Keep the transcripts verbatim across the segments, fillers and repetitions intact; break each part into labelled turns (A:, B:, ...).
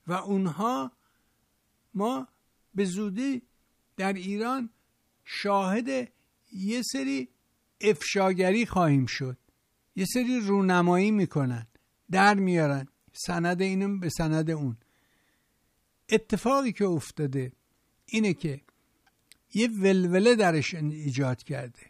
A: و اونها ما به زودی در ایران شاهد یه سری افشاگری خواهیم شد. یه سری رونمایی میکنن، در میارن سند اینو به سند اون. اتفاقی که افتاده اینه که یه ولوله درش ایجاد کرده.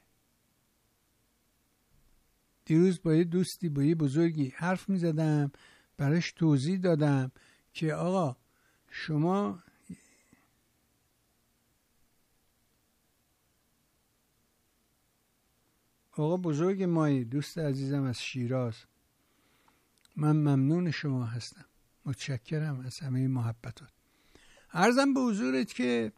A: دیروز با یه دوستی با یه بزرگی حرف میزدم، براش توضیح دادم که آقا شما آقا بزرگ مایی، دوست عزیزم از شیراز، من ممنون شما هستم، متشکرم از همه محبتات. عرضم به حضورت که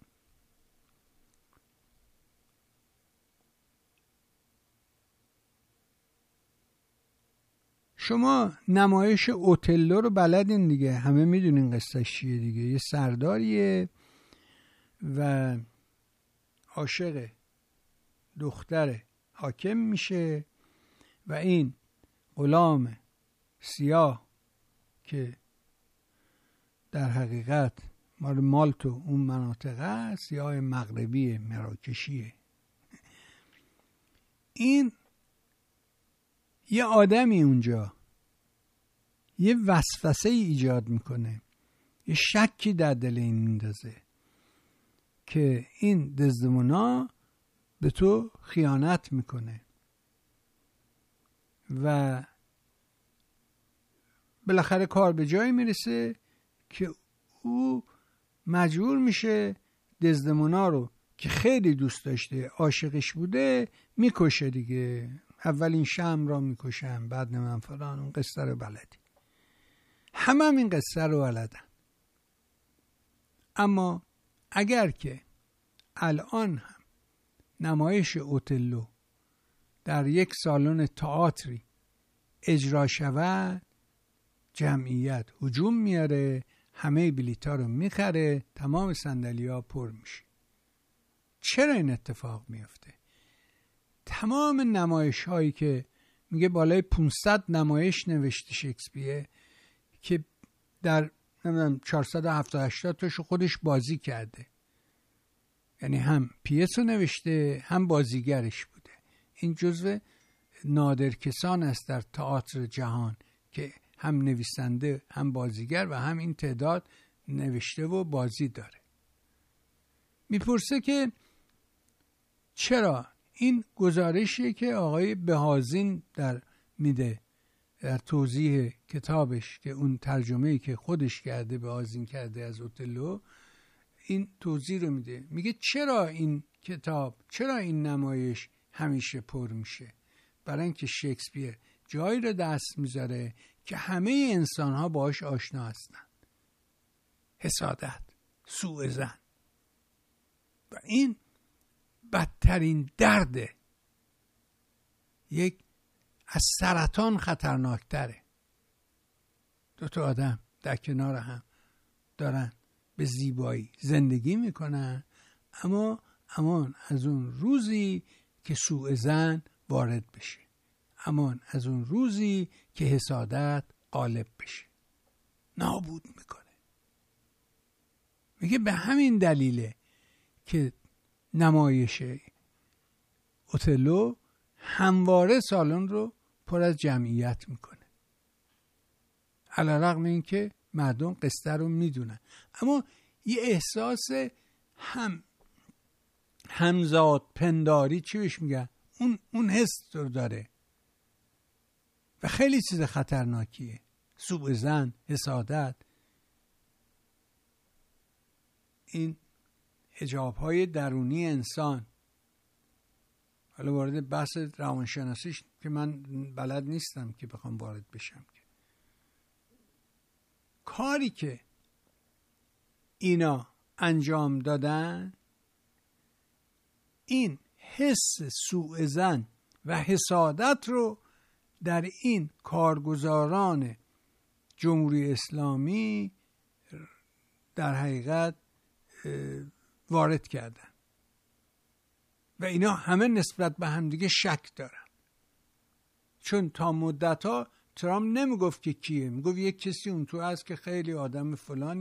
A: شما نمایش اوتلو رو بلدین دیگه، همه میدونین قصه چیه دیگه. یه سرداریه و عاشق دختر حاکم میشه و این غلام سیاه که در حقیقت مال مالت و اون مناطقه است، سیاه مغربی مراکشیه، این یه آدمی اونجا یه وسوسه ایجاد میکنه، یه شکی در دل این میندازه که این دزدمونا به تو خیانت میکنه و بالاخره کار به جایی میرسه که او مجبور میشه دزدمونا رو که خیلی دوست داشته، عاشقش بوده، میکشه دیگه. اولین شمع را میکشن، بعد نمیم فلان، اون قصه رو بلدی، همه هم این قصه رو بلدن. اما اگر که الان هم نمایش اوتلو در یک سالن تئاتری اجرا شود، جمعیت هجوم میاره، همه بلیطا رو میخره، تمام صندلی‌ها پر میشه. چرا این اتفاق میفته؟ تمام نمایش هایی که میگه بالای پانصد نمایش نوشته شکسپیر که در نمیدونم چهارصد و هفتاد هشتاد تاشو خودش بازی کرده، یعنی هم پیس رو نوشته هم بازیگرش بوده. این جزو نادر کسان است در تئاتر جهان که هم نویسنده هم بازیگر و هم این تعداد نوشته و بازی داره. میپرسه که چرا این گزارشی که آقای بهازین در میده در توضیح کتابش که اون ترجمه‌ای که خودش کرده، بهازین کرده از اوتلو، این توضیح رو میده. میگه چرا این کتاب، چرا این نمایش همیشه پر میشه؟ برای اینکه شکسپیر جایی رو دست میذاره که همه انسان ها باهاش آشنا هستن. حسادت، سوء ظن، و این بدترین درده، یک از سرطان خطرناکتره. دو تا آدم در کنار هم دارن به زیبایی زندگی میکنن، اما امان از اون روزی که سوء ظن وارد بشه، امان از اون روزی که حسادت غالب بشه، نابود میکنه. میگه به همین دلیله که نمایش اوتلو همواره سالن رو پر از جمعیت میکنه، علیرغم این که مردم قصه رو میدونن، اما یه احساس هم همزاد پنداری چی بهش میگن، اون اون حس رو داره و خیلی چیز خطرناکیه. سوء ظن، حسادت، این حجاب‌های درونی انسان. حالا وارد بحث روانشناسیش که من بلد نیستم که بخوام وارد بشم، که کاری که اینا انجام دادن، این حس سوء ظن و حسادت رو در این کارگزاران جمهوری اسلامی در حقیقت وارد کردن و اینا همه نسبت به هم دیگه شک دارن. چون تا مدت ها ترامپ نمیگفت که کیه، میگفت یک کسی اون تو هست که خیلی آدم فلان